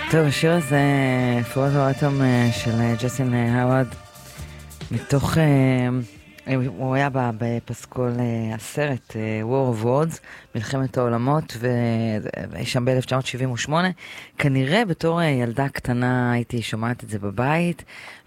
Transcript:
טוב, השיר הזה, For the Autumn של ג'סטין האווארד, מתוך, הוא היה בפסקול הסרט War of Words, מלחמת העולמות, ושם ב-1978, כנראה בתור ילדה קטנה הייתי שומעת את זה בבית,